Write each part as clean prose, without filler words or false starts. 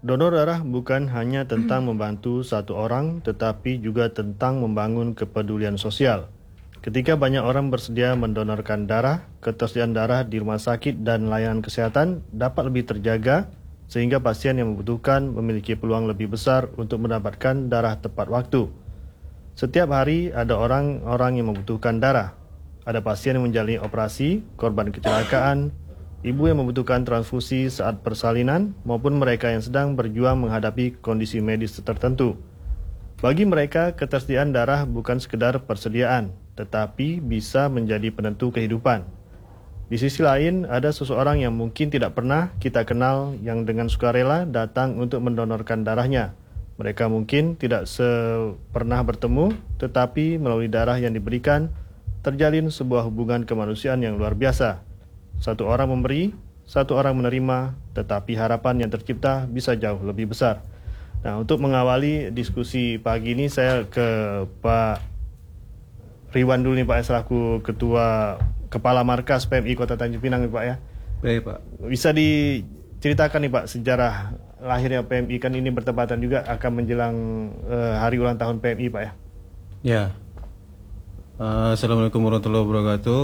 Donor darah bukan hanya tentang membantu satu orang, tetapi juga tentang membangun kepedulian sosial. Ketika banyak orang bersedia mendonorkan darah, ketersediaan darah di rumah sakit dan layanan kesehatan dapat lebih terjaga, sehingga pasien yang membutuhkan memiliki peluang lebih besar untuk mendapatkan darah tepat waktu. Setiap hari ada orang-orang yang membutuhkan darah. Ada pasien yang menjalani operasi, korban kecelakaan, ibu yang membutuhkan transfusi saat persalinan, maupun mereka yang sedang berjuang menghadapi kondisi medis tertentu. Bagi mereka, ketersediaan darah bukan sekedar persediaan, tetapi bisa menjadi penentu kehidupan. Di sisi lain, ada seseorang yang mungkin tidak pernah kita kenal yang dengan sukarela datang untuk mendonorkan darahnya. Mereka mungkin tidak pernah bertemu, tetapi melalui darah yang diberikan, terjalin sebuah hubungan kemanusiaan yang luar biasa. Satu orang memberi, satu orang menerima, tetapi harapan yang tercipta bisa jauh lebih besar. Nah, untuk mengawali diskusi pagi ini, saya ke Pak Riwan dulu nih Pak, selaku Ketua Kepala Markas PMI Kota Tanjung Pinang nih Pak ya. Baik Pak. Bisa diceritakan nih Pak, sejarah lahirnya PMI, kan ini bertepatan juga akan menjelang hari ulang tahun PMI Pak ya. Ya. Assalamualaikum warahmatullahi wabarakatuh.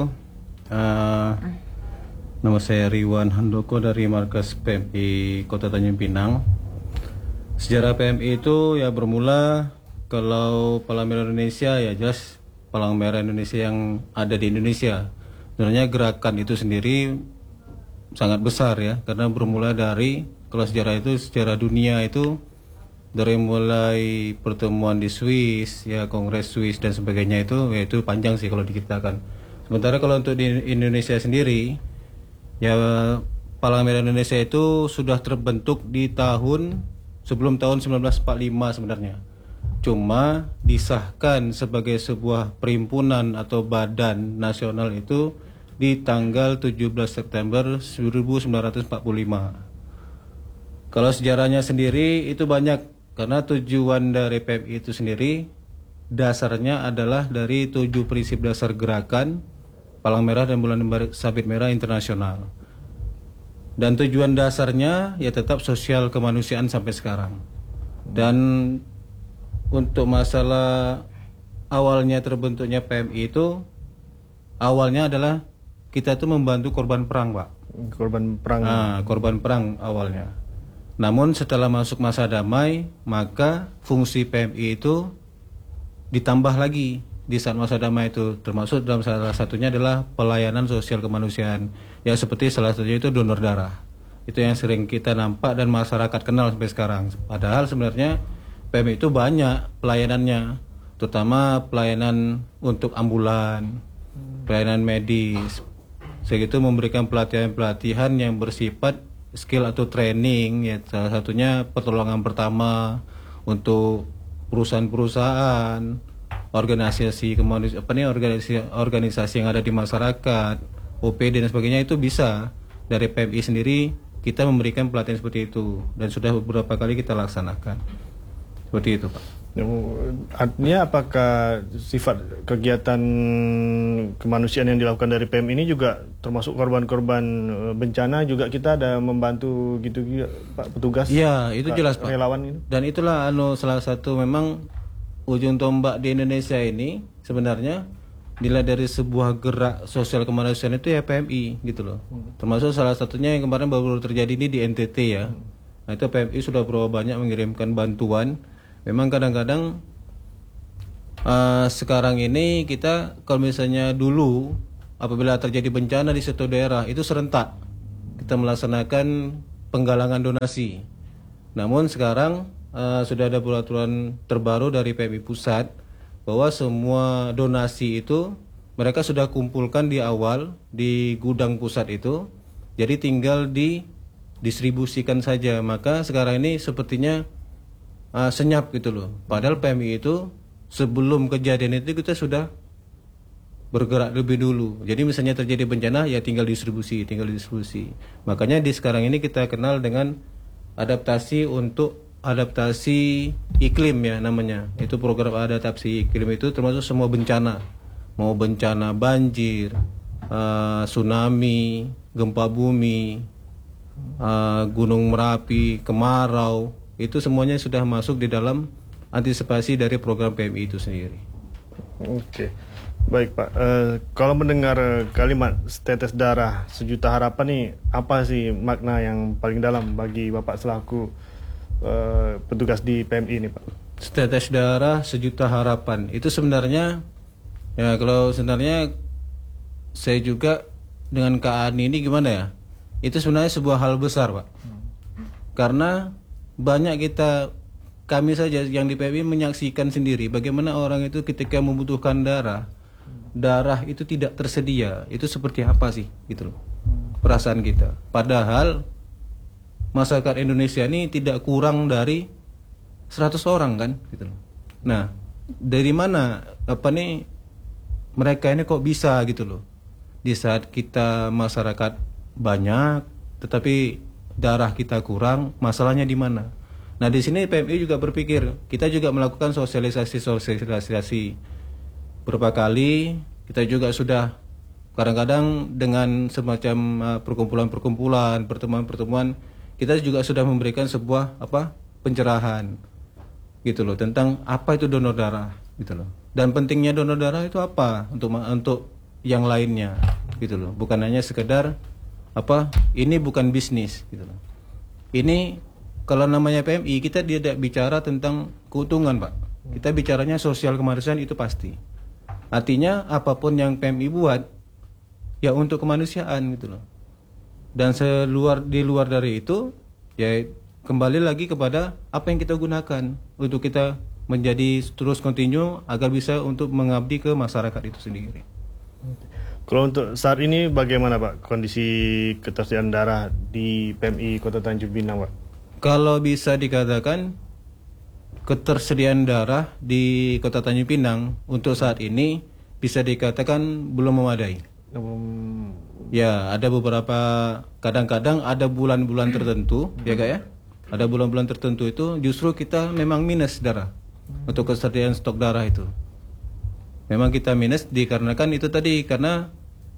Nama saya Riwan Handoko dari Markas PMI Kota Tanjung Pinang. Sejarah PMI itu ya bermula kalau Palang Merah Indonesia ya jelas Palang Merah Indonesia yang ada di Indonesia. Sebenarnya gerakan itu sendiri sangat besar ya, karena bermula dari kalau sejarah itu sejarah dunia itu dari mulai pertemuan di Swiss ya, Kongres Swiss dan sebagainya itu ya itu panjang sih kalau diceritakan. Sementara kalau untuk di Indonesia sendiri ya, Palang Merah Indonesia itu sudah terbentuk di sebelum tahun 1945 sebenarnya. Cuma disahkan sebagai sebuah perhimpunan atau badan nasional itu di tanggal 17 September 1945. Kalau sejarahnya sendiri itu banyak, karena tujuan dari PMI itu sendiri dasarnya adalah dari 7 prinsip dasar gerakan Palang Merah dan Bulan Sabit Merah Internasional. Dan tujuan dasarnya ya tetap sosial kemanusiaan sampai sekarang. Dan untuk masalah awalnya terbentuknya PMI itu, awalnya adalah kita itu membantu korban perang Pak. Korban perang. Korban perang awalnya. Namun setelah masuk masa damai, maka fungsi PMI itu ditambah lagi di saat masa damai itu, termasuk dalam salah satunya adalah pelayanan sosial kemanusiaan. Ya seperti salah satunya itu donor darah. Itu yang sering kita nampak dan masyarakat kenal sampai sekarang. Padahal sebenarnya PMI itu banyak pelayanannya, terutama pelayanan untuk ambulan, pelayanan medis. Segitu memberikan pelatihan-pelatihan yang bersifat skill atau training ya, salah satunya pertolongan pertama untuk perusahaan-perusahaan, organisasi organisasi yang ada di masyarakat, OPD dan sebagainya, itu bisa dari PMI sendiri kita memberikan pelatihan seperti itu dan sudah beberapa kali kita laksanakan seperti itu Pak. Artinya apakah sifat kegiatan kemanusiaan yang dilakukan dari PM ini juga termasuk korban-korban bencana juga kita ada membantu gitu Pak, petugas? Iya, itu jelas Pak. Relawan itu. Dan itulah salah satu memang ujung tombak di Indonesia ini sebenarnya nilai dari sebuah gerak sosial kemanusiaan itu ya PMI gitu loh. Termasuk salah satunya yang kemarin baru terjadi ini di NTT ya. Nah itu PMI sudah berapa banyak mengirimkan bantuan. Memang kadang-kadang sekarang ini kita kalau misalnya dulu apabila terjadi bencana di suatu daerah itu serentak kita melaksanakan penggalangan donasi. Namun sekarang sudah ada peraturan terbaru dari PMI pusat bahwa semua donasi itu mereka sudah kumpulkan di awal di gudang pusat itu, jadi tinggal didistribusikan saja. Maka sekarang ini sepertinya senyap gitu loh. Padahal PMI itu sebelum kejadian itu kita sudah bergerak lebih dulu. Jadi misalnya terjadi bencana ya tinggal distribusi. Makanya di sekarang ini kita kenal dengan adaptasi iklim ya namanya. Itu program adaptasi iklim itu termasuk semua bencana. Mau bencana banjir, tsunami, gempa bumi, Gunung Merapi, kemarau, itu semuanya sudah masuk di dalam antisipasi dari program PMI itu sendiri. Oke, baik Pak. Kalau mendengar kalimat setetes darah sejuta harapan nih, apa sih makna yang paling dalam bagi Bapak selaku petugas di PMI ini Pak? Setetes darah sejuta harapan itu sebenarnya, ya kalau sebenarnya saya juga dengan Kak Ani ini gimana ya? Itu sebenarnya sebuah hal besar Pak. Karena banyak kami saja yang di PMI menyaksikan sendiri bagaimana orang itu ketika membutuhkan darah itu tidak tersedia. Itu seperti apa sih gitu loh perasaan kita. Padahal masyarakat Indonesia ini tidak kurang dari 100 orang kan gitu loh. Nah, dari mana mereka ini kok bisa gitu loh. Di saat kita masyarakat banyak tetapi darah kita kurang, masalahnya di mana? Nah, di sini PMI juga berpikir, kita juga melakukan sosialisasi beberapa kali. Kita juga sudah kadang-kadang dengan semacam perkumpulan-perkumpulan, pertemuan-pertemuan, kita juga sudah memberikan sebuah pencerahan gitu loh tentang apa itu donor darah gitu loh. Dan pentingnya donor darah itu apa untuk yang lainnya gitu loh. Bukan hanya sekedar ini bukan bisnis gitu loh. Ini kalau namanya PMI kita tidak bicara tentang keuntungan Pak. Kita bicaranya sosial kemanusiaan itu pasti. Artinya apapun yang PMI buat ya untuk kemanusiaan gitu loh. Dan di luar dari itu ya kembali lagi kepada apa yang kita gunakan untuk kita menjadi terus continue agar bisa untuk mengabdi ke masyarakat itu sendiri. Kalau untuk saat ini bagaimana Pak kondisi ketersediaan darah di PMI Kota Tanjung Pinang Pak? Kalau bisa dikatakan ketersediaan darah di Kota Tanjung Pinang untuk saat ini bisa dikatakan belum memadai. Ya, ada beberapa kadang-kadang ada bulan-bulan tertentu, ya Kak ya. Ada bulan-bulan tertentu itu justru kita memang minus darah untuk ketersediaan stok darah itu. Memang kita minus dikarenakan itu tadi karena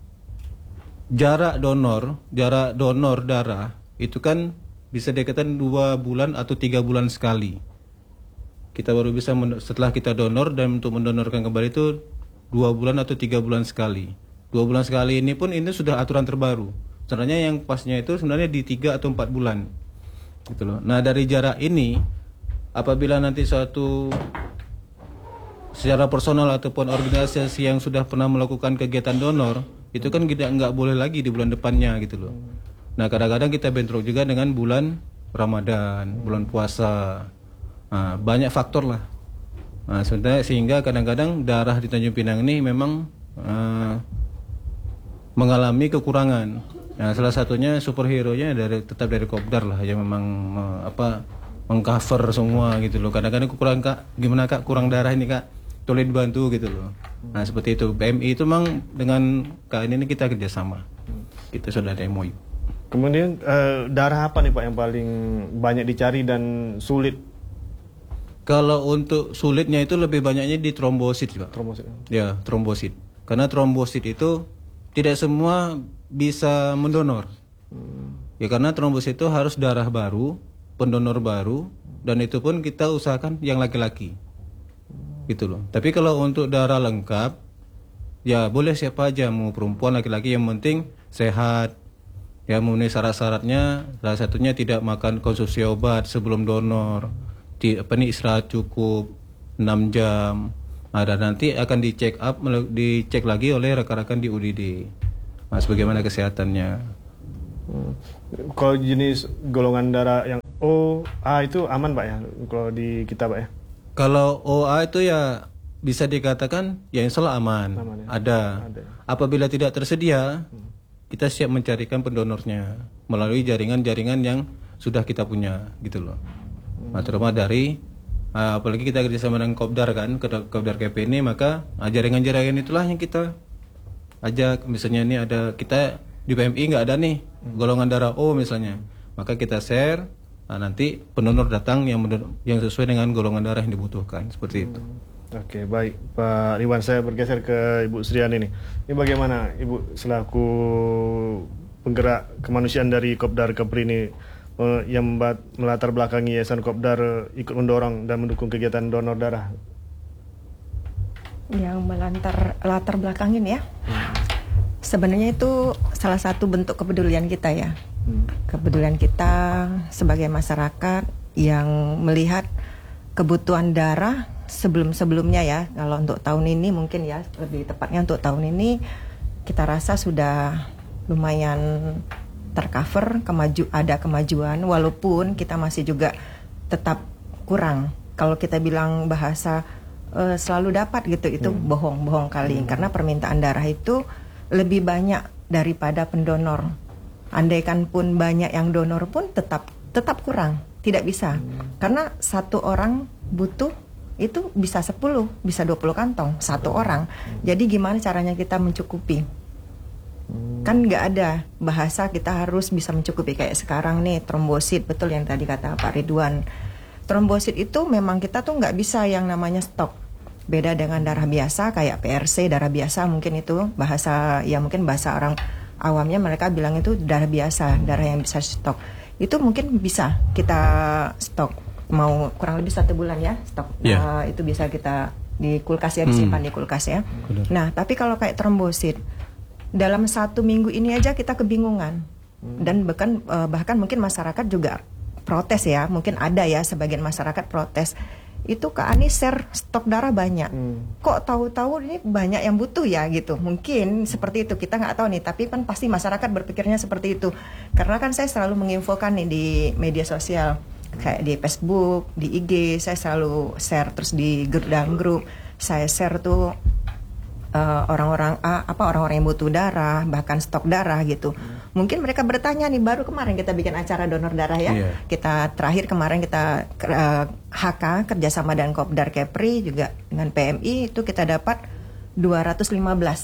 jarak donor darah itu kan bisa dikatakan 2 bulan atau 3 bulan sekali. Kita baru bisa setelah kita donor dan untuk mendonorkan kembali itu 2 bulan atau 3 bulan sekali. 2 bulan sekali ini pun ini sudah aturan terbaru. Sebenarnya yang pasnya itu sebenarnya di 3 atau 4 bulan. Gitu loh. Nah, dari jarak ini apabila nanti secara personal ataupun organisasi yang sudah pernah melakukan kegiatan donor itu kan nggak boleh lagi di bulan depannya gitu loh. Nah, kadang-kadang kita bentrok juga dengan bulan Ramadan, bulan puasa. Nah, banyak faktor lah. Nah, sebenarnya sehingga kadang-kadang darah di Tanjung Pinang ini memang mengalami kekurangan. Nah, salah satunya superhero-nya tetap dari Kopdar lah yang memang mengcover semua gitu loh. Kadang-kadang kurang Kak, gimana Kak kurang darah ini Kak? Tolong dibantu gitu loh. Nah, seperti itu. PMI itu memang dengan Kak ini kita kerjasama. Kita sudah ada MOU. Kemudian darah apa nih Pak yang paling banyak dicari dan sulit? Kalau untuk sulitnya itu lebih banyaknya di trombosit Pak. Trombosit. Ya, trombosit. Karena trombosit itu tidak semua bisa mendonor. Ya karena trombosit itu harus darah baru, pendonor baru, dan itu pun kita usahakan yang laki-laki. Gitu loh. Tapi kalau untuk darah lengkap, ya boleh siapa aja, mau perempuan, laki-laki, yang penting sehat. Ya memenuhi syarat-syaratnya, salah satunya tidak makan konsumsi obat sebelum donor. Istirahat cukup 6 jam. Dan nanti akan dicek lagi oleh rekan-rekan di UDD. Mas, bagaimana kesehatannya? Kalau jenis golongan darah yang O, A itu aman Pak ya? Kalau di kita Pak ya? Kalau OA itu ya bisa dikatakan ya insya Allah aman. Ya? Ada. Apabila tidak tersedia, kita siap mencarikan pendonornya melalui jaringan-jaringan yang sudah kita punya gitu loh. Nah, terutama dari apalagi kita kerjasama dengan Kopdar kan, Kopdar KP ini, maka jaringan-jaringan itulah yang kita ajak. Misalnya ini ada kita di PMI nggak ada nih golongan darah O misalnya, maka kita share. Nah, nanti pendonor datang yang sesuai dengan golongan darah yang dibutuhkan seperti itu. Oke, baik Pak Iwan, saya bergeser ke Ibu Sriani nih. Ini bagaimana Ibu selaku penggerak kemanusiaan dari Kopdar Kepri ini yang melatar belakangi Yayasan Kopdar ikut mendorong dan mendukung kegiatan donor darah? Yang latar belakangin ya. Sebenarnya itu salah satu bentuk kepedulian kita ya. Kepedulian kita sebagai masyarakat yang melihat kebutuhan darah sebelum-sebelumnya ya. Kalau untuk tahun ini mungkin ya, lebih tepatnya untuk tahun ini kita rasa sudah lumayan tercover, ada kemajuan, walaupun kita masih juga tetap kurang. Kalau kita bilang bahasa selalu dapat gitu, itu bohong kali, karena permintaan darah itu lebih banyak daripada pendonor. Andaikan pun banyak yang donor pun tetap kurang, tidak bisa, karena satu orang butuh itu bisa 10, bisa 20 kantong satu orang. Jadi gimana caranya kita mencukupi? Kan nggak ada bahasa kita harus bisa mencukupi kayak sekarang nih trombosit, betul yang tadi kata Pak Ridwan. Trombosit itu memang kita tuh nggak bisa yang namanya stok. Beda dengan darah biasa kayak PRC, darah biasa mungkin itu bahasa ya, mungkin bahasa orang awamnya mereka bilang itu darah biasa, darah yang bisa stok. Itu mungkin bisa kita stok, mau kurang lebih 1 bulan ya stok. Itu bisa kita di kulkas ya, disimpan di kulkas ya. Nah, tapi kalau kayak trombosit, dalam 1 minggu ini aja kita kebingungan. Dan bahkan mungkin masyarakat juga protes ya, mungkin ada ya sebagian masyarakat protes. Itu Kak Ani share stok darah banyak, kok tahu-tahu ini banyak yang butuh ya gitu. Mungkin seperti itu, kita nggak tahu nih, tapi kan pasti masyarakat berpikirnya seperti itu. Karena kan saya selalu menginfokan nih di media sosial, kayak di Facebook, di IG, saya selalu share, terus di dalam grup saya share tuh orang-orang yang butuh darah, bahkan stok darah gitu. Mungkin mereka bertanya nih, baru kemarin kita bikin acara donor darah ya. Kita terakhir kemarin kita HK kerjasama dengan Kopdar Kepri juga dengan PMI, itu kita dapat 215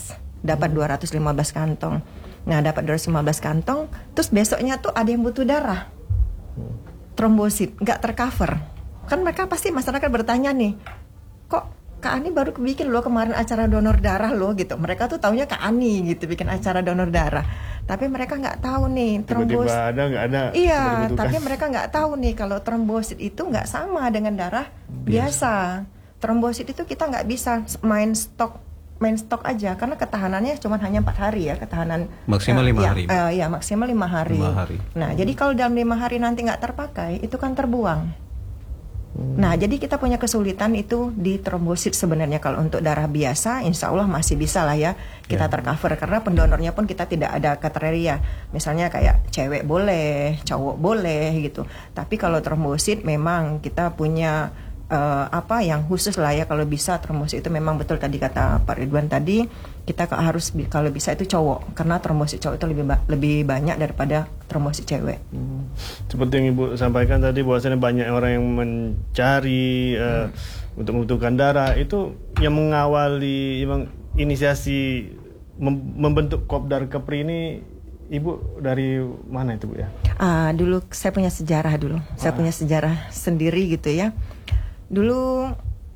kantong. Nah, dapat 215 kantong, terus besoknya tuh ada yang butuh darah trombosit, nggak tercover. Kan mereka pasti masyarakat bertanya nih, kok Kak Ani baru bikin loh kemarin acara donor darah loh gitu. Mereka tuh taunya Kak Ani gitu bikin acara donor darah, tapi mereka nggak tahu nih trombosit. Tiba-tiba ada nggak ada. Iya, tapi mereka nggak tahu nih kalau trombosit itu nggak sama dengan darah biasa. Trombosit itu kita nggak bisa main stok aja, karena ketahanannya cuma hanya 4 hari ya, ketahanan maksimal 5 hari. Ya maksimal 5 hari. 5 hari. Nah, jadi kalau dalam 5 hari nanti nggak terpakai, itu kan terbuang. Nah, jadi kita punya kesulitan itu di trombosit sebenarnya. Kalau untuk darah biasa, insya Allah masih bisa lah ya kita tercover, karena pendonornya pun kita tidak ada kriteria. Misalnya kayak cewek boleh, cowok boleh gitu. Tapi kalau trombosit memang kita punya yang khusus lah ya. Kalau bisa trombosit itu memang betul tadi kata Pak Ridwan tadi, kita harus kalau bisa itu cowok, karena trombosit cowok itu lebih banyak daripada trombosit cewek. Seperti yang Ibu sampaikan tadi, bahwasanya banyak orang yang mencari untuk membutuhkan darah. Itu yang mengawali inisiasi membentuk Kopdar Kepri ini, Ibu dari mana itu Bu ya? Dulu saya punya sejarah dulu. Saya punya sejarah sendiri gitu ya. Dulu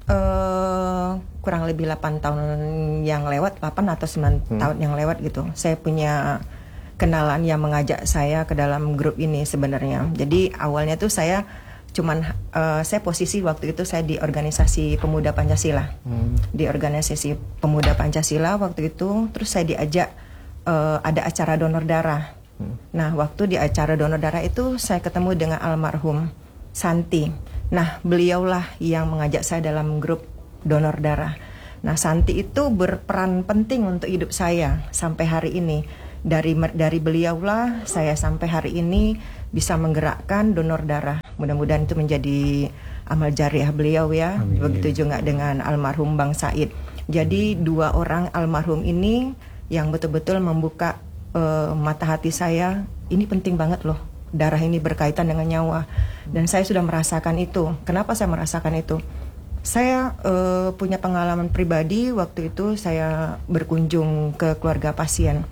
kurang lebih 8 tahun yang lewat, 8 atau 9 tahun yang lewat gitu, saya punya kenalan yang mengajak saya ke dalam grup ini sebenarnya. Jadi awalnya tuh saya posisi waktu itu saya di organisasi Pemuda Pancasila. Di organisasi Pemuda Pancasila waktu itu, terus saya diajak ada acara donor darah. Nah, waktu di acara donor darah itu saya ketemu dengan almarhum Santi. Nah, beliaulah yang mengajak saya dalam grup donor darah. Nah, Santi itu berperan penting untuk hidup saya sampai hari ini. Dari beliaulah saya sampai hari ini bisa menggerakkan donor darah. Mudah-mudahan itu menjadi amal jariah beliau ya. Amin. Begitu juga dengan almarhum Bang Said. Jadi 2 orang almarhum ini yang betul-betul membuka mata hati saya. Ini penting banget loh. Darah ini berkaitan dengan nyawa, dan saya sudah merasakan itu. Kenapa saya merasakan itu? Saya punya pengalaman pribadi. Waktu itu saya berkunjung ke keluarga pasien.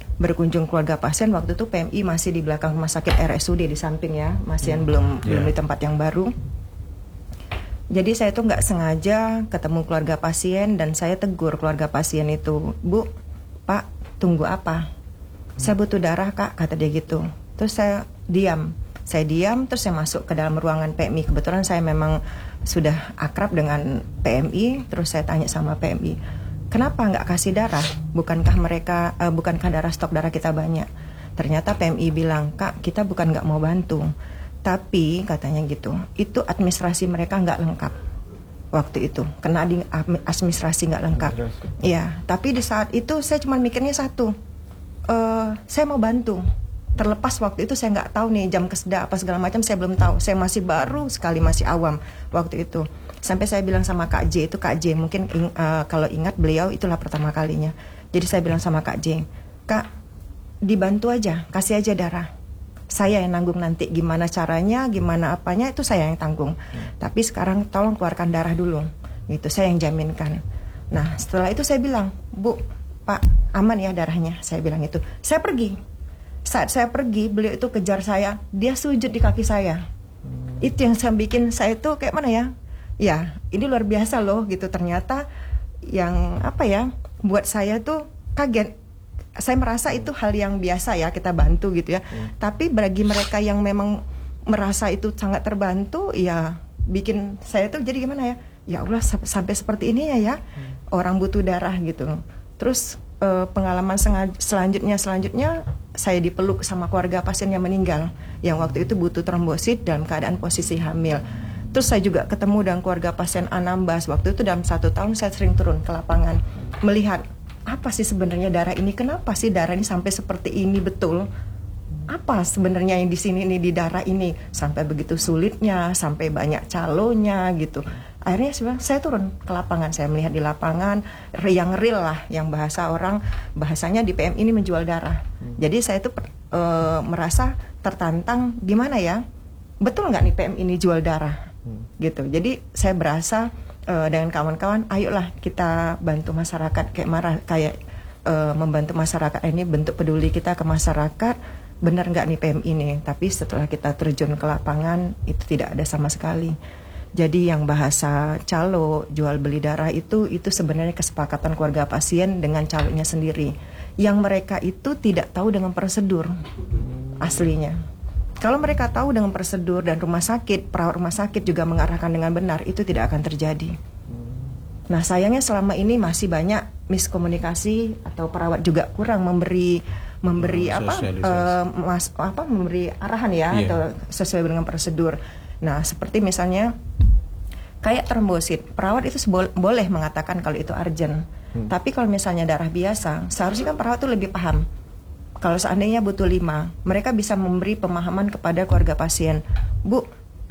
Waktu itu PMI masih di belakang rumah sakit RSUD di samping ya, masih belum di tempat yang baru. Jadi saya tuh nggak sengaja ketemu keluarga pasien, dan saya tegur keluarga pasien itu, Bu, Pak, tunggu apa? Saya butuh darah kak, kata dia gitu. Terus saya diam, terus saya masuk ke dalam ruangan PMI. Kebetulan saya memang sudah akrab dengan PMI. Terus saya tanya sama PMI, kenapa nggak kasih darah? Bukankah stok darah kita banyak? Ternyata PMI bilang, kak, kita bukan nggak mau bantu, tapi katanya gitu, itu administrasi mereka nggak lengkap waktu itu, kena di administrasi nggak lengkap. Iya, tapi di saat itu saya cuma mikirnya satu, saya mau bantu. Terlepas waktu itu saya nggak tahu nih jam keseda apa segala macam, saya belum tahu. Saya masih baru sekali, masih awam waktu itu. Sampai saya bilang sama Kak J, itu Kak J mungkin kalau ingat beliau itulah pertama kalinya. Jadi saya bilang sama Kak J, kak, dibantu aja, kasih aja darah. Saya yang nanggung nanti, gimana caranya, gimana apanya itu saya yang tanggung. Tapi sekarang tolong keluarkan darah dulu. Gitu, saya yang jaminkan. Nah, setelah itu saya bilang, Bu, Pak, aman ya darahnya. Saya bilang itu. Saya pergi. Saat saya pergi, beliau itu kejar saya, dia sujud di kaki saya. Itu yang saya bikin saya itu kayak mana ya? Ya, ini luar biasa loh gitu. Ternyata yang buat saya tuh kaget. Saya merasa itu hal yang biasa ya, kita bantu gitu ya. Tapi bagi mereka yang memang merasa itu sangat terbantu, ya bikin saya tuh jadi gimana ya? Ya Allah, sampai seperti ini ya. Orang butuh darah gitu. Terus pengalaman selanjutnya saya dipeluk sama keluarga pasien yang meninggal, yang waktu itu butuh trombosit dalam keadaan posisi hamil. Terus saya juga ketemu dengan keluarga pasien Anambas. Waktu itu dalam 1 tahun saya sering turun ke lapangan melihat apa sih sebenarnya darah ini, kenapa sih darah ini sampai seperti ini betul? Apa sebenarnya yang di sini ini di darah ini sampai begitu sulitnya, sampai banyak calonya gitu. Akhirnya saya turun ke lapangan, saya melihat di lapangan yang real lah, yang bahasanya di PM ini menjual darah. Jadi saya itu merasa tertantang, gimana ya, betul nggak nih PM ini jual darah gitu. Jadi saya berasa dengan kawan-kawan, ayolah kita bantu masyarakat kayak membantu masyarakat ini, bentuk peduli kita ke masyarakat. Benar nggak nih PM ini? Tapi setelah kita terjun ke lapangan itu tidak ada sama sekali. Jadi yang bahasa calo jual beli darah itu sebenarnya kesepakatan keluarga pasien dengan calonya sendiri. Yang mereka itu tidak tahu dengan prosedur aslinya. Kalau mereka tahu dengan prosedur dan perawat rumah sakit juga mengarahkan dengan benar, itu tidak akan terjadi. Nah, sayangnya selama ini masih banyak miskomunikasi atau perawat juga kurang memberi arahan ya, atau sesuai dengan prosedur. Nah, seperti misalnya kayak trombosit, perawat itu boleh mengatakan kalau itu urgent. Tapi kalau misalnya darah biasa, seharusnya kan perawat itu lebih paham. Kalau seandainya butuh 5, mereka bisa memberi pemahaman kepada keluarga pasien. Bu,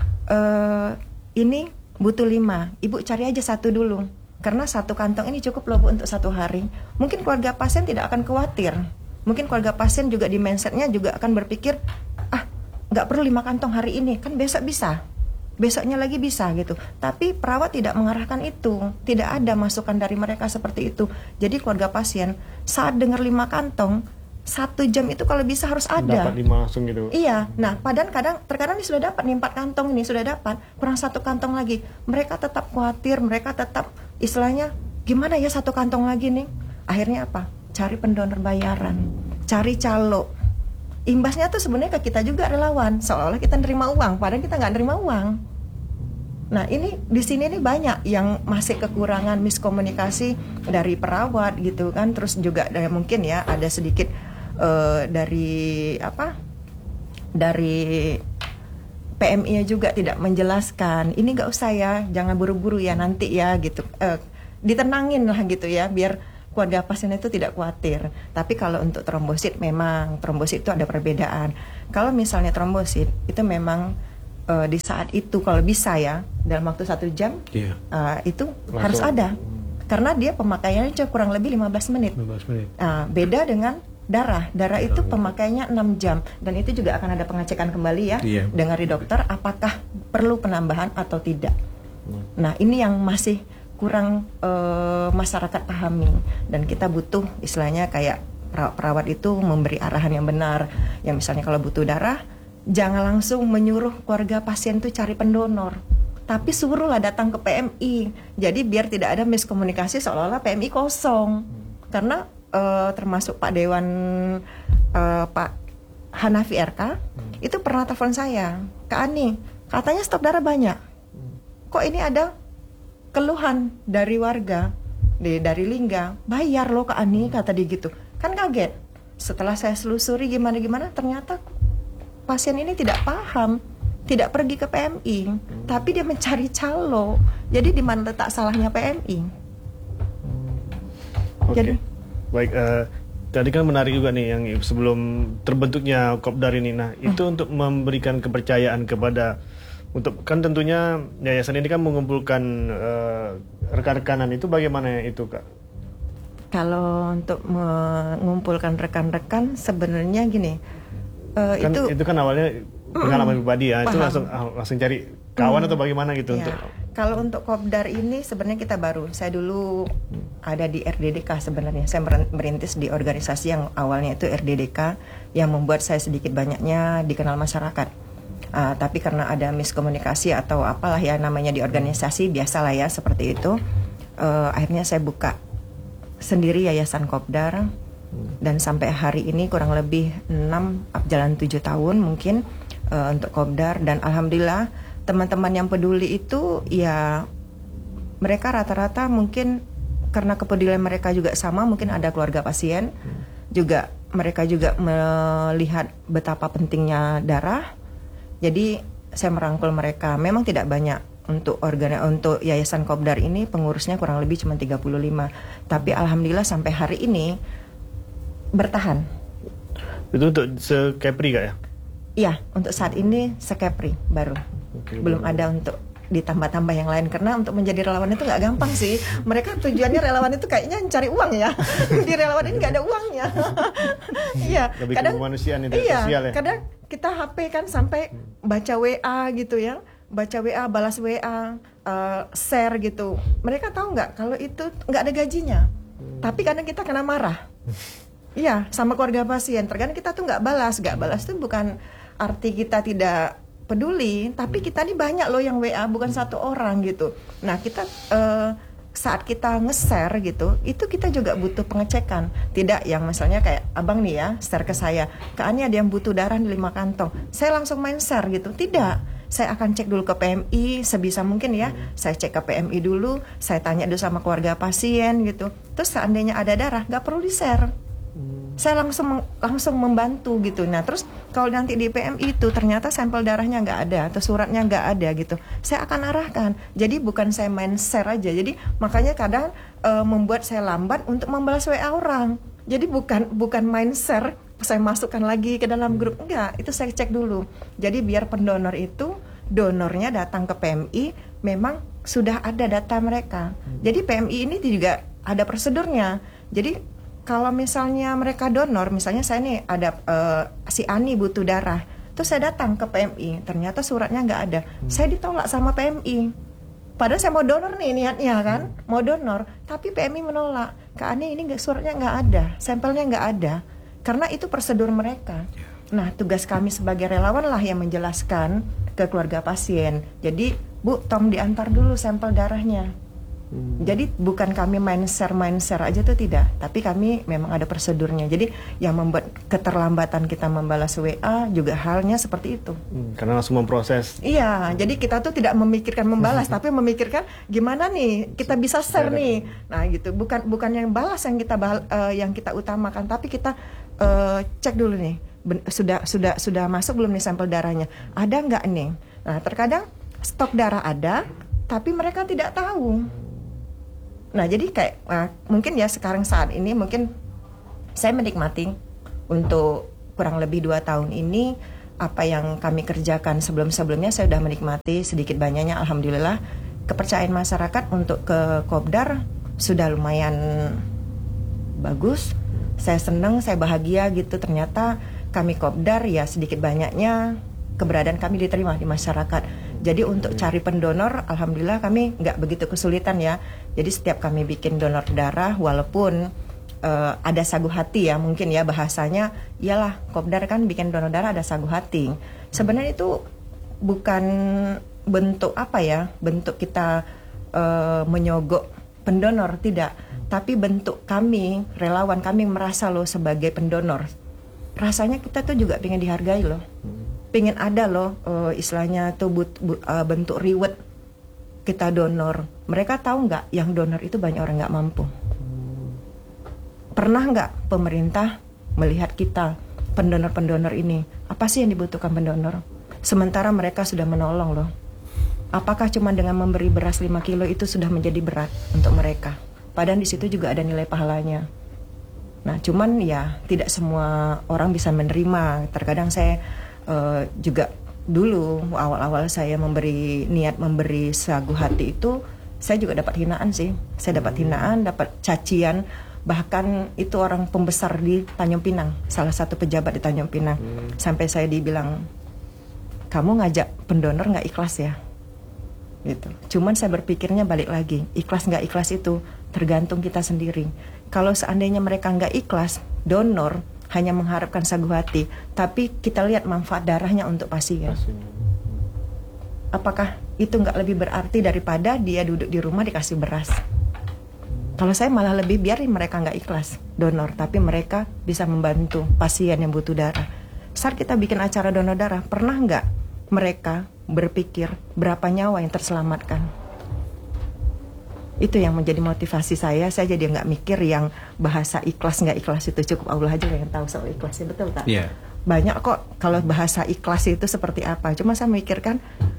ini butuh 5, Ibu cari aja 1 dulu. Karena 1 kantong ini cukup loh Bu untuk 1 hari. Mungkin keluarga pasien tidak akan khawatir. Mungkin keluarga pasien juga di mindsetnya juga akan berpikir, nggak perlu 5 kantong hari ini, kan besok bisa. Besoknya lagi bisa gitu. Tapi perawat tidak mengarahkan itu. Tidak ada masukan dari mereka seperti itu. Jadi keluarga pasien saat dengar 5 kantong, 1 jam itu kalau bisa harus ada. Dapat 5 langsung gitu. Iya. Nah, terkadang ini sudah dapat nih 4 kantong ini sudah dapat, kurang 1 kantong lagi. Mereka tetap khawatir, mereka tetap istilahnya gimana ya 1 kantong lagi nih. Akhirnya apa? Cari pendonor bayaran, cari calo. Imbasnya tuh sebenarnya ke kita juga relawan, seolah-olah kita nerima uang, padahal kita nggak nerima uang. Nah, ini di sini nih banyak yang masih kekurangan miskomunikasi dari perawat gitu kan, terus juga mungkin ya ada sedikit dari PMI-nya juga tidak menjelaskan. Ini nggak usah ya, jangan buru-buru ya nanti ya gitu. Ditenangin lah gitu ya, biar keluarga pasien itu tidak khawatir. Tapi kalau untuk trombosit, memang trombosit itu ada perbedaan. Kalau misalnya trombosit itu memang di saat itu kalau bisa ya dalam waktu 1 jam itu langsung harus ada. Karena dia pemakaiannya kurang lebih 15 menit. Beda dengan darah itu pemakaiannya 6 jam. Dan itu juga akan ada pengecekan kembali ya dari dokter apakah perlu penambahan atau tidak. Nah, ini yang masih kurang masyarakat pahami. Dan kita butuh istilahnya kayak perawat itu memberi arahan yang benar. Yang misalnya kalau butuh darah, jangan langsung menyuruh keluarga pasien itu cari pendonor, tapi suruhlah datang ke PMI. Jadi biar tidak ada miskomunikasi seolah-olah PMI kosong. Karena termasuk Pak Dewan Pak Hanafi RK itu pernah telepon saya, Kak Ani, katanya stok darah banyak. Kok ini ada keluhan dari warga dari Lingga, bayar loh Kak Ani, kata dia gitu. Kan kaget. Setelah saya selusuri gimana ternyata pasien ini tidak paham, tidak pergi ke PMI, tapi dia mencari calo. Jadi di mana letak salahnya PMI? Oke. Jadi Baik, tadi kan menarik juga nih yang sebelum terbentuknya Kopdar ini. Nah, itu untuk memberikan kepercayaan kepada, untuk kan tentunya yayasan ini kan mengumpulkan rekan-rekanan, itu bagaimana itu Kak? kalau untuk mengumpulkan rekan-rekan sebenarnya gini, Kan itu kan awalnya pengalaman pribadi ya, itu paham. langsung cari kawan atau bagaimana gitu Ya, untuk. kalau untuk Kopdar ini sebenarnya kita baru. Saya dulu ada di RDDK sebenarnya. Saya merintis di organisasi yang awalnya itu RDDK yang membuat saya sedikit banyaknya dikenal masyarakat. Tapi karena ada miskomunikasi atau apalah ya namanya di organisasi, biasalah ya seperti itu. Akhirnya saya buka sendiri Yayasan Kopdar. Dan sampai hari ini kurang lebih 6 jalan 7 tahun mungkin untuk Kopdar. Dan alhamdulillah teman-teman yang peduli itu ya mereka rata-rata mungkin karena kepedulian mereka juga sama, mungkin ada keluarga pasien juga, mereka juga melihat betapa pentingnya darah. Jadi saya merangkul mereka. Memang tidak banyak untuk Yayasan Kopdar ini, pengurusnya kurang lebih cuma 35. Tapi alhamdulillah sampai hari ini bertahan. Itu untuk sekepri Kak ya? Iya, untuk saat ini sekepri baru. Oke, Belum ada untuk ditambah-tambah yang lain, karena untuk menjadi relawan itu nggak gampang sih. Mereka tujuannya relawan itu kayaknya cari uang ya. Di relawan ini nggak ada uangnya. Iya, Lebih ke kemanusiaan itu, iya, sosial ya? kadang kita HP kan sampai baca WA gitu ya, baca WA, balas WA, share gitu. Mereka tahu nggak kalau itu nggak ada gajinya, tapi kadang kita kena marah. Iya, sama keluarga pasien. Terkadang kita tuh nggak balas tuh bukan arti kita tidak peduli, tapi kita nih banyak loh yang WA, bukan satu orang gitu. Nah kita saat kita nge-share gitu, itu kita juga butuh pengecekan. Tidak yang misalnya kayak abang nih ya, share ke saya, Kak Ani ada yang butuh darah di 5 kantong, saya langsung main share gitu. Tidak, saya akan cek dulu ke PMI sebisa mungkin ya. Saya cek ke PMI dulu, saya tanya dulu sama keluarga pasien gitu. Terus seandainya ada darah, nggak perlu di-share. Saya langsung membantu gitu. Nah terus kalau nanti di PMI itu ternyata sampel darahnya nggak ada atau suratnya nggak ada gitu, saya akan arahkan. Jadi bukan saya main share aja. Jadi makanya kadang membuat saya lambat untuk membalas WA orang. Jadi bukan main share, saya masukkan lagi ke dalam grup, enggak. Itu saya cek dulu. Jadi biar pendonor itu donornya datang ke PMI memang sudah ada data mereka. Jadi PMI ini juga ada prosedurnya. Jadi kalau misalnya mereka donor, misalnya saya nih ada si Ani butuh darah, terus saya datang ke PMI, ternyata suratnya nggak ada, saya ditolak sama PMI. Padahal saya mau donor nih niatnya kan, mau donor, tapi PMI menolak. Kak Ani ini suratnya nggak ada, sampelnya nggak ada, karena itu prosedur mereka. Nah tugas kami sebagai relawan lah yang menjelaskan ke keluarga pasien. Jadi Bu, tolong diantar dulu sampel darahnya. Jadi bukan kami main share aja tuh tidak, tapi kami memang ada prosedurnya. Jadi yang membuat keterlambatan kita membalas WA juga halnya seperti itu. Karena langsung memproses. Iya, jadi kita tuh tidak memikirkan membalas, tapi memikirkan gimana nih kita bisa share nih. Nah gitu, bukan yang balas yang kita utamakan, tapi kita cek dulu nih, sudah masuk belum nih sampel darahnya, ada nggak nih. Nah terkadang stok darah ada, tapi mereka tidak tahu. Nah jadi kayak mungkin ya sekarang saat ini mungkin saya menikmati untuk kurang lebih 2 tahun ini apa yang kami kerjakan sebelumnya saya sudah menikmati sedikit banyaknya, alhamdulillah kepercayaan masyarakat untuk ke Kopdar sudah lumayan bagus. Saya senang, saya bahagia gitu, ternyata kami Kopdar ya sedikit banyaknya keberadaan kami diterima di masyarakat. Jadi untuk cari pendonor, alhamdulillah kami nggak begitu kesulitan ya. Jadi setiap kami bikin donor darah, walaupun ada sagu hati ya, mungkin ya bahasanya, iyalah Kopdar kan bikin donor darah ada sagu hati. Sebenarnya itu bukan bentuk apa ya, bentuk kita menyogok pendonor, tidak. Tapi bentuk kami, relawan kami merasa loh sebagai pendonor. rasanya kita tuh juga pengen dihargai loh, pengen ada loh istilahnya tuh bentuk reward kita donor. Mereka tahu nggak yang donor itu banyak orang nggak mampu. Pernah nggak pemerintah melihat kita pendonor-pendonor ini, apa sih yang dibutuhkan pendonor? Sementara mereka sudah menolong loh. Apakah cuma dengan memberi beras 5 kilo itu sudah menjadi berat untuk mereka? Padahal di situ juga ada nilai pahalanya. Nah, cuman ya tidak semua orang bisa menerima. Terkadang saya juga dulu awal-awal saya niat memberi sagu hati itu, saya juga dapat hinaan sih. Saya dapat hinaan, dapat cacian. Bahkan itu orang pembesar di Tanjung Pinang, salah satu pejabat di Tanjung Pinang. Sampai saya dibilang, kamu ngajak pendonor nggak ikhlas ya? Gitu. Cuman saya berpikirnya balik lagi, ikhlas nggak ikhlas itu tergantung kita sendiri. Kalau seandainya mereka nggak ikhlas, donor hanya mengharapkan sagu hati, tapi kita lihat manfaat darahnya untuk pasien. Apakah itu nggak lebih berarti daripada dia duduk di rumah dikasih beras? Kalau saya malah lebih biarin mereka nggak ikhlas donor, tapi mereka bisa membantu pasien yang butuh darah. Saat kita bikin acara donor darah, pernah nggak mereka berpikir berapa nyawa yang terselamatkan? Itu yang menjadi motivasi saya. Saya jadi nggak mikir yang bahasa ikhlas nggak ikhlas itu, cukup Allah aja yang tahu soal ikhlasnya, betul tak? Iya. Banyak kok kalau bahasa ikhlas itu seperti apa. Cuma saya mikirkan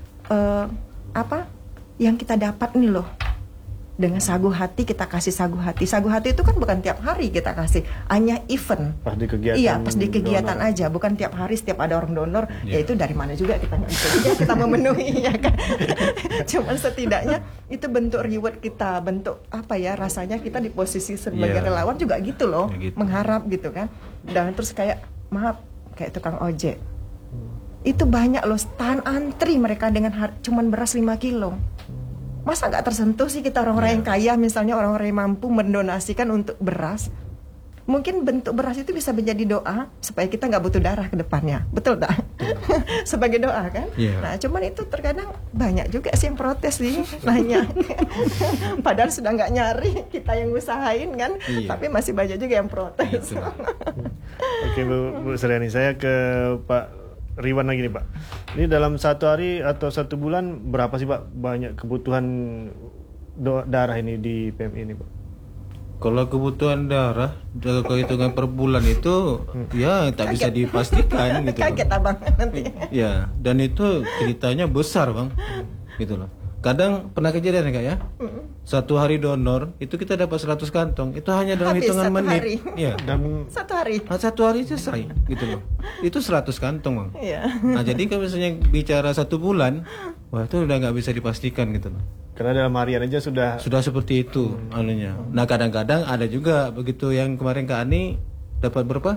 apa yang kita dapat nih loh. Dengan sagu hati, kita kasih sagu hati. Sagu hati itu kan bukan tiap hari kita kasih, hanya event. Pas di kegiatan. Iya, pas di kegiatan donor aja, bukan tiap hari setiap ada orang donor. Yeah. Ya itu dari mana juga kita nggak bisa juga kita memenuhi ya kan. Cuman setidaknya itu bentuk reward kita, bentuk apa ya, rasanya kita di posisi sebagai Yeah. relawan juga gitu loh, Ya gitu. mengharap gitu kan. Dan terus kayak maaf, kayak tukang ojek. Itu banyak loh, tahan antri mereka dengan cuman beras 5 kilo. Masa nggak tersentuh sih kita orang-orang yang kaya, misalnya orang-orang yang mampu mendonasikan untuk beras. Mungkin bentuk beras itu bisa menjadi doa supaya kita nggak butuh darah ke depannya, betul tak? Sebagai doa kan? Yeah. Nah, cuman itu terkadang banyak juga sih yang protes sih, nanya. Padahal sudah nggak nyari, kita yang usahain kan, Iya. tapi masih banyak juga yang protes. Gitu. Oke Bu Suryani, saya ke Pak Riwan lagi nih Pak. Ini dalam satu hari atau satu bulan berapa sih Pak banyak kebutuhan darah ini di PMI ini Pak? Kalau kebutuhan darah, kehitungan per bulan itu ya tak bisa dipastikan gitu. Kaget abang nanti. Ya, dan itu ceritanya besar bang, gitu loh. Kadang pernah kejadian ya kak ya, satu hari donor itu kita dapat 100 kantong, itu hanya dalam Habis hitungan satu menit. hari. Ya, Dan Satu hari. satu hari selesai, gitu loh. Itu 100 kantong bang. Iya. Nah jadi kalau misalnya bicara satu bulan, wah itu udah nggak bisa dipastikan gitu loh. karena dalam harian aja sudah Seperti itu anunya. Nah kadang-kadang ada juga begitu yang kemarin Kak Ani dapat berapa?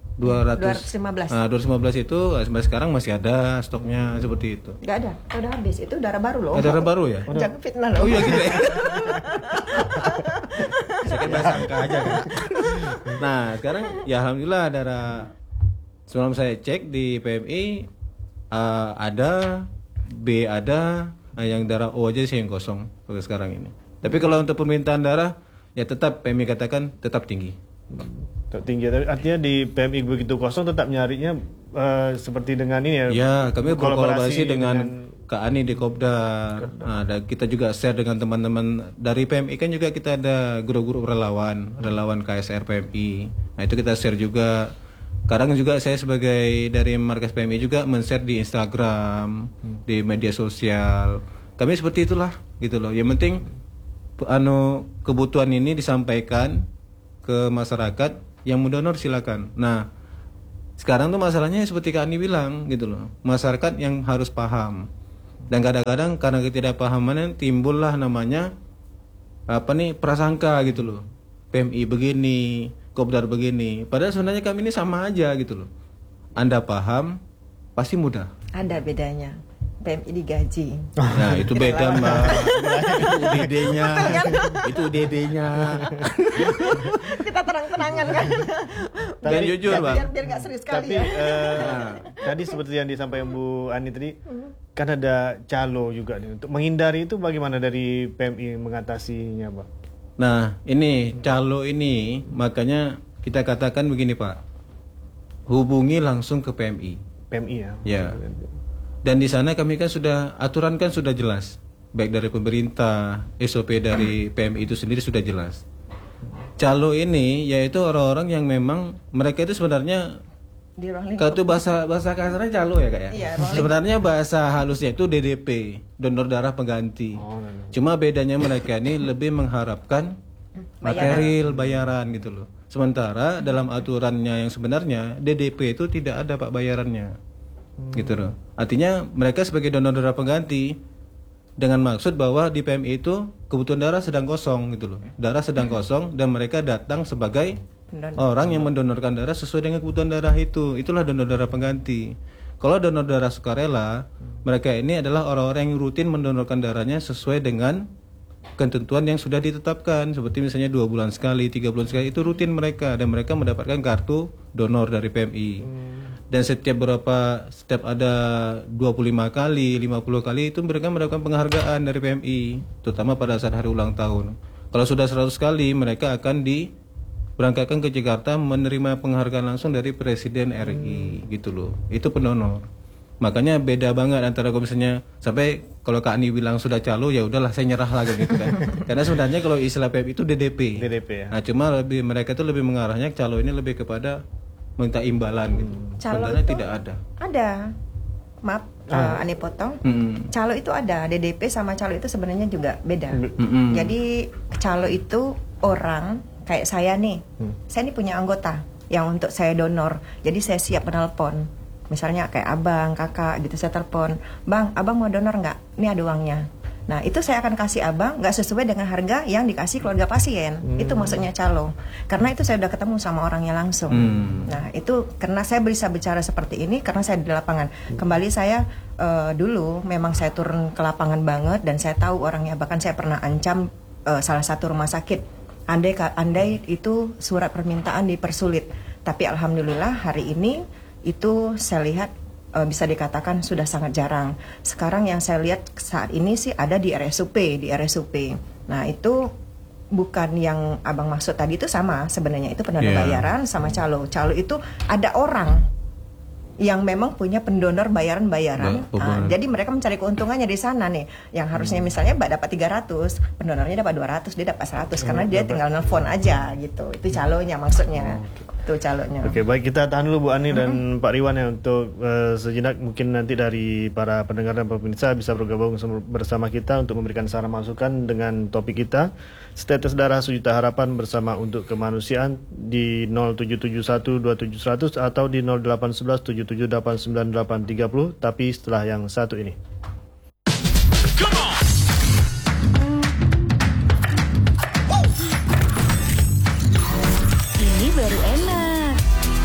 215. Nah 215 itu sampai sekarang masih ada stoknya seperti itu. Nggak ada, udah habis. Itu darah baru loh. Ada darah baru ya? Jangan fitnah loh. Oh iya gitu ya. Saya kan sangka aja kan. Nah sekarang ya alhamdulillah darah semalam saya cek di PMI ada, B ada, yang darah O aja sih yang kosong sampai sekarang ini. Tapi kalau untuk permintaan darah ya tetap PMI katakan tetap tinggi. tinggi. Artinya di PMI begitu kosong tetap nyarinya seperti dengan ini ya. Ya, kami kolaborasi berkolaborasi dengan Kak Ani di Kopdar. Nah, dan kita juga share dengan teman-teman dari PMI kan juga kita ada grup-grup relawan KSR PMI. Nah, itu kita share juga. Kadang juga saya sebagai dari markas PMI juga men-share di Instagram, di media sosial. Kami seperti itulah, gitu loh. Yang penting kebutuhan ini disampaikan ke masyarakat, yang mau donor silakan. Nah, sekarang tuh masalahnya seperti Kak Ani bilang gitu loh. Masyarakat yang harus paham. Dan kadang-kadang karena ketidakpahaman timbullah namanya prasangka gitu loh. PMI begini, Kopdar begini. Padahal sebenarnya kami ini sama aja gitu loh. Anda paham, pasti mudah. Ada bedanya. PMI digaji. Nah, itu beda Mbak. Itu UDD-nya. Itu UDD-nya. Kita terang-terangan kan. Dan jujur, Bang. Biar nggak serius sekali Tapi ya. tadi seperti yang disampaikan Bu Ani tadi, kan ada calo juga nih. Untuk menghindari itu bagaimana dari PMI mengatasinya, Pak? Nah, ini calo ini makanya kita katakan begini Pak. hubungi langsung ke PMI. PMI ya. Ya. Dan di sana kami kan sudah aturan kan sudah jelas, baik dari pemerintah, SOP dari PMI itu sendiri sudah jelas. Calo ini yaitu orang-orang yang memang mereka itu sebenarnya Di ruang lingkup. kalau itu bahasa kasarnya calo ya kak ya. Iya, ruang Sebenarnya bahasa halusnya itu DDP, donor darah pengganti. Cuma bedanya mereka ini lebih mengharapkan material bayaran gitu loh. Sementara dalam aturannya yang sebenarnya DDP itu tidak ada pak bayarannya, gitu loh. Artinya mereka sebagai donor darah pengganti dengan maksud bahwa di PMI itu kebutuhan darah sedang kosong gitu loh. Darah sedang kosong dan mereka datang sebagai orang yang mendonorkan darah sesuai dengan kebutuhan darah itu. Itulah donor darah pengganti. Kalau donor darah sukarela, mereka ini adalah orang-orang yang rutin mendonorkan darahnya sesuai dengan ketentuan yang sudah ditetapkan. Seperti misalnya 2 bulan sekali, 3 bulan sekali, itu rutin mereka. Dan mereka mendapatkan kartu donor dari PMI. Dan setiap ada 25 kali, 50 kali itu mereka mendapatkan penghargaan dari PMI, terutama pada saat hari ulang tahun. Kalau sudah 100 kali mereka akan diberangkatkan ke Jakarta menerima penghargaan langsung dari Presiden RI gitu loh. Itu pendonor. Makanya beda banget antara kalau misalnya sampai kalau Kak Ani bilang sudah calo ya udahlah saya nyerah lagi gitu kan. Karena sebenarnya kalau istilah PMI itu DDP. DDP ya. Nah, cuma mereka itu lebih mengarahnya calo ini lebih kepada minta imbalan gitu. Calo Sebenarnya itu tidak ada. Ada. Maaf, Ani potong. Calo itu ada, DDP sama calo itu sebenarnya juga beda. Jadi calo itu orang kayak saya nih. Saya nih punya anggota yang untuk saya donor. Jadi saya siap menelpon. Misalnya kayak abang, kakak gitu saya telepon. Bang, abang mau donor nggak? Ini ada uangnya. Nah itu saya akan kasih abang nggak sesuai dengan harga yang dikasih keluarga pasien. Itu maksudnya calo. Karena itu saya udah ketemu sama orangnya langsung. Nah itu karena saya bisa bicara seperti ini karena saya di lapangan. Kembali saya dulu memang saya turun ke lapangan banget dan saya tahu orangnya. Bahkan saya pernah ancam salah satu rumah sakit. Andai itu surat permintaan dipersulit. Tapi alhamdulillah hari ini itu saya lihat bisa dikatakan sudah sangat jarang. Sekarang yang saya lihat saat ini sih ada di RSUP. Nah itu bukan yang abang maksud tadi itu sama sebenarnya itu pendonor bayaran sama calo. Calo itu ada orang yang memang punya pendonor bayaran-bayaran. Jadi mereka mencari keuntungannya di sana nih. Yang harusnya misalnya Mbak dapat 300, pendonornya dapat 200, dia dapat 100 karena dia tinggal nelfon aja gitu. Itu calonya maksudnya. Itu calonya. Oke, baik kita tahan dulu Bu Ani dan Pak Riwan ya untuk sejenak mungkin nanti dari para pendengar dan pemirsa bisa bergabung bersama kita untuk memberikan saran masukan dengan topik kita Status Darah Sejuta Harapan bersama untuk kemanusiaan di 077127100 atau di 081177898830 tapi setelah yang satu ini. Ini baru enak.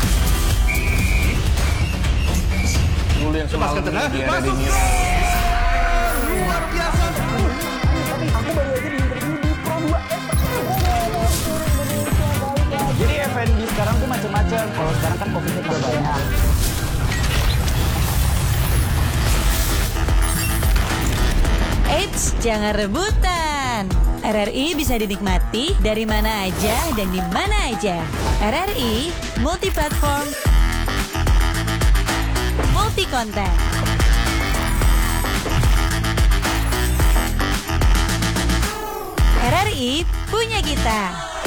Dulu yang semalam di era di New luar biasa. Aku baru aja di interview di Pro 2. Jadi F&B sekarang tuh macam-macam. Kalau sekarang kan COVID-nya juga banyak. Eits, jangan rebutan. RRI bisa dinikmati dari mana aja dan di mana aja. RRI multi platform, multi konten. RRI punya kita.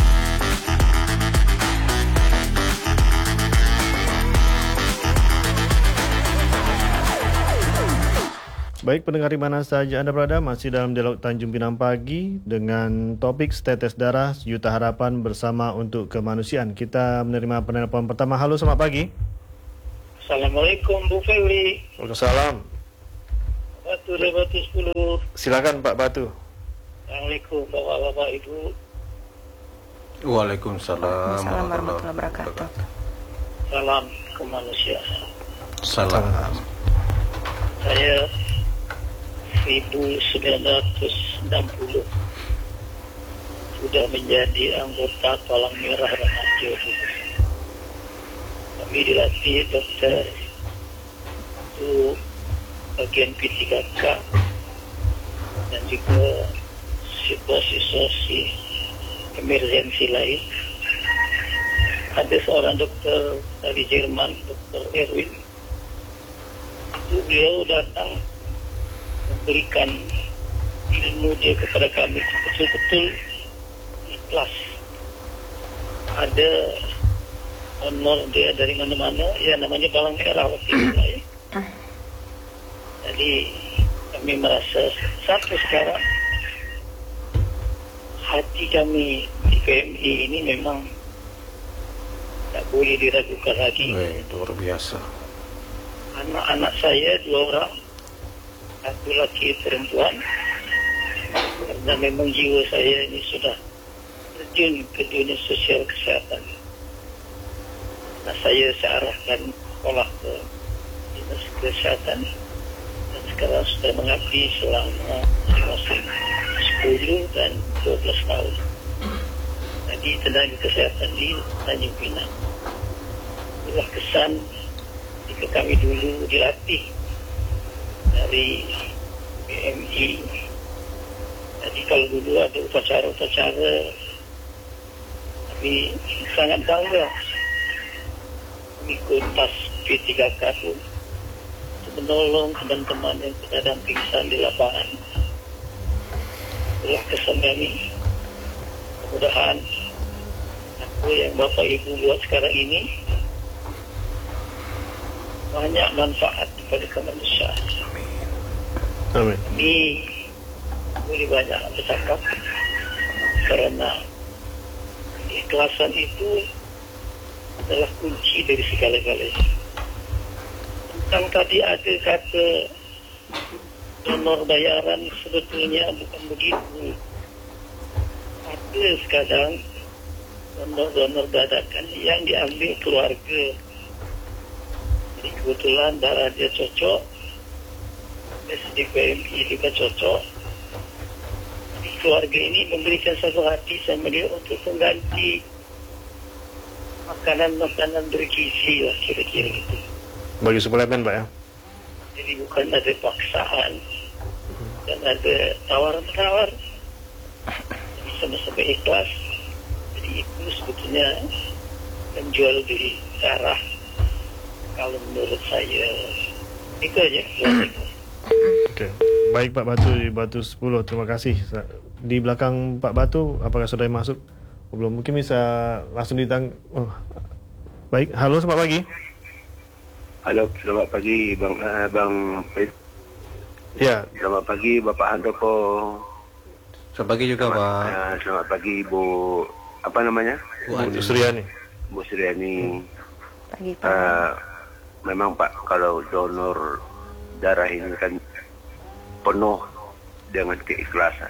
Baik pendengar di mana saja Anda berada, masih dalam dialog Tanjung Pinang Pagi dengan topik Tetes Darah Sejuta Harapan bersama untuk kemanusiaan. Kita menerima penelpon pertama. Halo, selamat pagi. Assalamualaikum Bu Febri. Waalaikumsalam. Batu dari Batu 10. Silakan Pak Batu. Assalamualaikum Bapak-Bapak Ibu. Waalaikumsalam warahmatullahi wabarakatuh. Salam kemanusiaan. Salam. Saya 1960 sudah menjadi anggota Palang Merah Remaja. Kami dilatih dokter untuk bagian P3K dan juga situasi emergensi lain. ada seorang dokter dari Jerman, Dokter Erwin. Itu beliau datang memberikan ilmu dia kepada kami betul-betul ikhlas. Ada honor dia dari mana-mana, ya namanya Palang Merah waktu itu lah ya. Jadi kami merasa sampai sekarang hati kami di PMI ini memang tak boleh diragukan lagi. Luar biasa. Anak-anak saya 2 orang, satu laki perempuan, karena memang jiwa saya ini sudah terjun ke dunia sosial kesehatan. Nah, saya arahkan sekolah ke dinas kesehatan dan sekarang sudah mengabdi selama masing-masing 10 dan 12 tahun. Jadi tenaga kesehatan di Tanjung Pinang. Itulah kesan jika kami dulu dilatih dari PMI. Jadi kalau dulu ada upacara-upacara, kami sangat bangga mengikut tas P3K pun untuk menolong teman-teman yang sedang pingsan di lapangan. Itulah kesan kami. Mudah-mudahan apa yang Bapak Ibu buat sekarang ini banyak manfaat kepada kemanusiaan. Amin. Ini boleh banyak bercakap karena keikhlasan itu adalah kunci dari segala-galanya. Tentang tadi ada kata donor bayaran, sebetulnya bukan begitu. Ada sekadang donor dadakan yang diambil keluarga. Jadi kebetulan darah dia cocok, di PMI juga cocok. Jadi keluarga ini memberikan satu hati sama dia untuk mengganti makanan-makanan bergizi lah, kira-kira gitu. Bagi suplemen, Pak ya? Jadi bukan ada paksaan dan ada tawaran-tawar. Jadi sama-sama ikhlas. Jadi itu sebetulnya menjual diri darah. Kalau menurut saya itu aja. Oke. Baik Pak Batu di Batu 10, terima kasih. Di belakang Pak Batu, apakah sudah masuk? Belum, mungkin bisa langsung baik, halo, selamat pagi. Halo, selamat pagi Bang Pet. Ya. Selamat pagi Bapak Handoko. Selamat pagi juga Pak. Selamat pagi Bu, apa namanya? Bu Suryani. Bu Suryani. Pagi Pak. Memang Pak, kalau donor darah ini kan penuh dengan keikhlasan.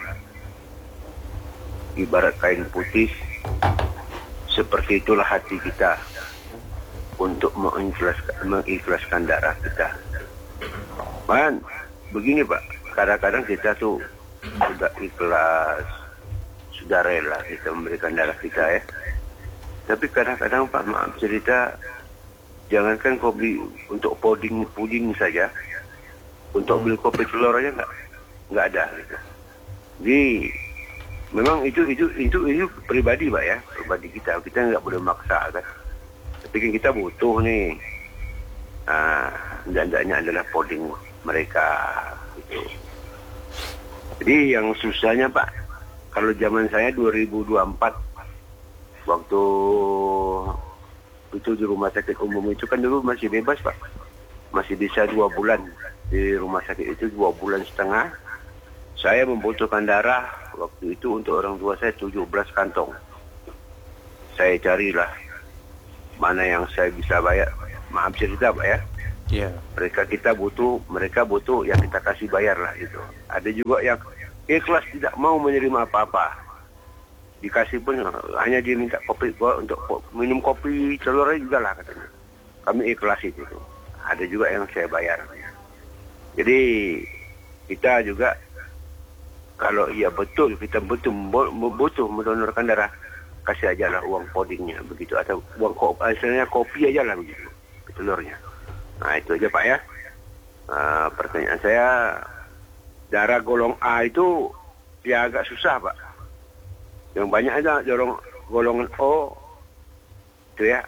Ibarat kain putih, seperti itulah hati kita untuk mengikhlaskan darah kita. Man, begini Pak, kadang-kadang kita tuh sudah ikhlas, sudah rela kita memberikan darah kita ya. Tapi kadang-kadang Pak, maaf cerita, jangankan kopi untuk puding saja, untuk beli kopi telur aja nggak ada gitu. Jadi memang itu pribadi Pak ya, pribadi kita nggak boleh maksa kan. Tapi kan kita butuh nih, hendaknya adalah puding mereka gitu. Jadi yang susahnya Pak, kalau zaman saya 2024 waktu itu di rumah sakit umum itu kan dulu masih bebas Pak, masih bisa 2 bulan di rumah sakit itu, 2 bulan setengah. Saya membutuhkan darah waktu itu untuk orang tua saya 17 kantong. Saya carilah mana yang saya bisa bayar. Maaf cerita Pak ya. Iya. Mereka butuh yang kita kasih bayar lah itu. Ada juga yang ikhlas tidak mau menerima apa-apa. Dikasih pun hanya dia minta kopi untuk minum kopi telur juga lah katanya. Kami ikhlas itu. Ada juga yang saya bayar. Jadi kita juga kalau iya betul kita butuh mendonorkan darah, kasih aja lah uang pudingnya begitu, atau uang hasilnya kopi aja lah begitu telurnya. Nah itu aja Pak ya. Pertanyaan saya, darah golong A itu dia agak susah Pak. Yang banyak ada golongan O itu ya,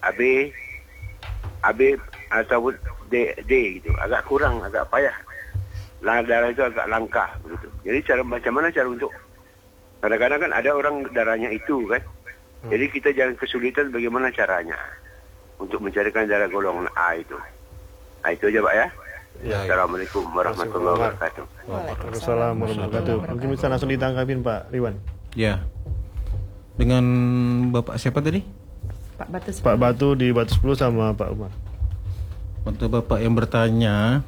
AB atau D gitu, agak kurang, agak payah. Darah itu agak langka begitu. Jadi macam mana cara untuk, kadang-kadang kan ada orang darahnya itu kan. Jadi kita jangan kesulitan bagaimana caranya untuk mencarikan darah golongan A itu. Nah, itu aja Pak ya. Assalamualaikum warahmatullahi wabarakatuh. Waalaikumsalam warahmatullahi wabarakatuh. Mungkin bisa langsung ditangkapin Pak Riwan. Ya. Dengan Bapak siapa tadi? Pak Batu di Batu 10 sama Pak Umar. Untuk Bapak yang bertanya,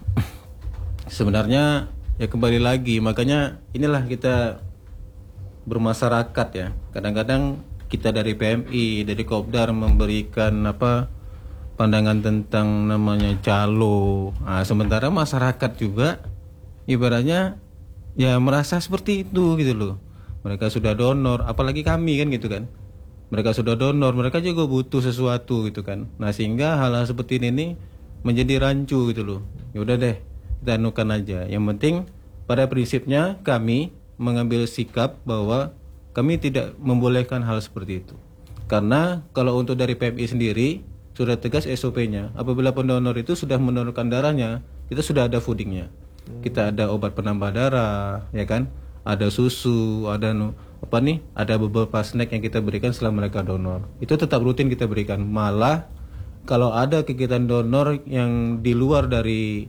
sebenarnya ya kembali lagi, makanya inilah kita bermasyarakat ya. Kadang-kadang kita dari PMI, dari Kopdar memberikan pandangan tentang namanya calo. Nah, sementara masyarakat juga ibaratnya ya merasa seperti itu gitu loh. Mereka sudah donor, apalagi kami kan gitu kan. Mereka sudah donor, mereka juga butuh sesuatu gitu kan. Nah, sehingga hal-hal seperti ini menjadi rancu gitu loh. Ya udah deh, kita anukan aja. Yang penting pada prinsipnya kami mengambil sikap bahwa kami tidak membolehkan hal seperti itu. Karena kalau untuk dari PMI sendiri sudah tegas SOP-nya. Apabila pendonor itu sudah mendonorkan darahnya, kita sudah ada foodingnya. Kita ada obat penambah darah, ya kan? Ada susu, ada ada beberapa snack yang kita berikan setelah mereka donor. Itu tetap rutin kita berikan. Malah kalau ada kegiatan donor yang di luar dari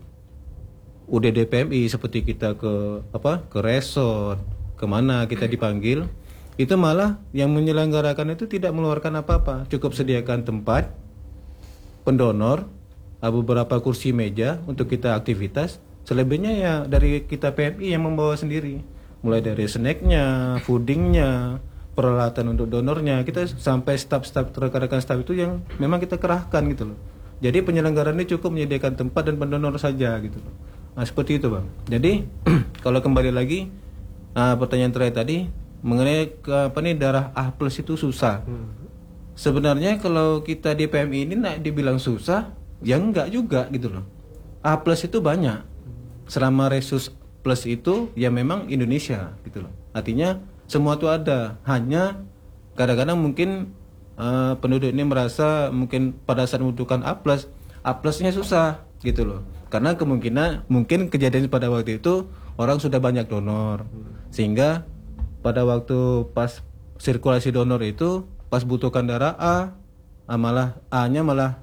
UDD PMI seperti kita ke resort, kemana kita dipanggil, itu malah yang menyelenggarakan itu tidak mengeluarkan apa-apa, cukup sediakan tempat, pendonor, beberapa kursi meja untuk kita aktivitas. Selebihnya ya dari kita PMI yang membawa sendiri, mulai dari snacknya, foodingnya, peralatan untuk donornya, kita sampai staf-staf, rekan-rekan staf itu yang memang kita kerahkan gitu loh. Jadi penyelenggaraan ini cukup menyediakan tempat dan pendonor saja gitu loh. Nah seperti itu Bang. Jadi kalau kembali lagi pertanyaan terakhir tadi mengenai darah A+ itu susah. Sebenarnya kalau kita di PMI ini dibilang susah, ya enggak juga gitu loh. A+ itu banyak. Selama Resus Plus itu ya memang Indonesia gitu loh. Artinya semua itu ada. Hanya kadang-kadang mungkin penduduk ini merasa mungkin pada saat membutuhkan A+nya susah gitu loh. Karena mungkin kejadian pada waktu itu orang sudah banyak donor. Sehingga pada waktu pas sirkulasi donor itu pas butuhkan darah malah A-nya malah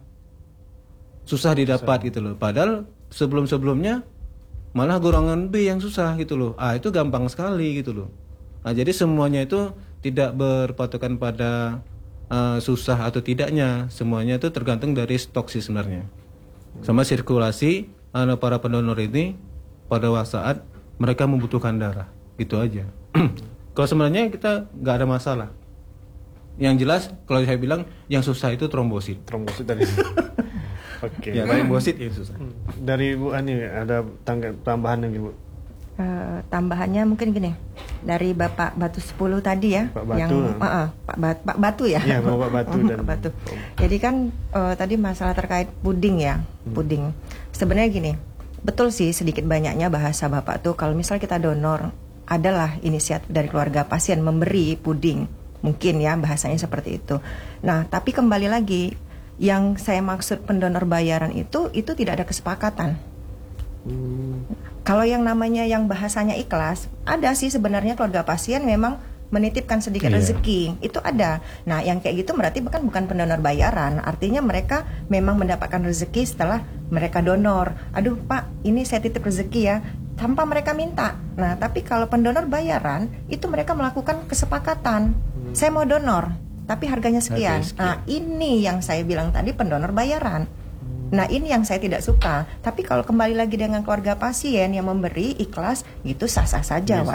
susah didapat gitu loh. Padahal sebelum-sebelumnya malah golongan B yang susah gitu loh. A itu gampang sekali gitu loh. Nah, jadi semuanya itu tidak berpatokan pada susah atau tidaknya. Semuanya itu tergantung dari stok sih sebenarnya. Sama sirkulasi para pendonor ini pada saat mereka membutuhkan darah. Gitu aja. Kalau sebenarnya kita nggak ada masalah. Yang jelas kalau saya bilang yang susah itu trombosit. Trombosit tadi. Oke. Ya, trombosit yang susah. Dari Bu Ani ada tambahan lagi Bu? Tambahannya mungkin gini, dari Bapak Batu 10 tadi ya, Pak Batu, yang Pak Batu ya. Iya, Pak Batu dan Pak Batu. Jadi kan tadi masalah terkait puding ya, puding. Sebenarnya gini, betul sih sedikit banyaknya bahasa Bapak tuh kalau misal kita donor, adalah inisiatif dari keluarga pasien memberi puding, mungkin ya bahasanya seperti itu. Nah, tapi kembali lagi, yang saya maksud pendonor bayaran itu tidak ada kesepakatan. Kalau yang namanya yang bahasanya ikhlas, ada sih sebenarnya keluarga pasien memang menitipkan sedikit rezeki, itu ada. Nah, yang kayak gitu berarti bukan pendonor bayaran, artinya mereka memang mendapatkan rezeki setelah mereka donor. Aduh Pak, ini saya titip rezeki ya, tanpa mereka minta. Nah, tapi kalau pendonor bayaran, itu mereka melakukan kesepakatan. Saya mau donor, tapi harganya sekian. Nah, ini yang saya bilang tadi pendonor bayaran. Nah, ini yang saya tidak suka. Tapi kalau kembali lagi dengan keluarga pasien yang memberi ikhlas, gitu sah-sah saja.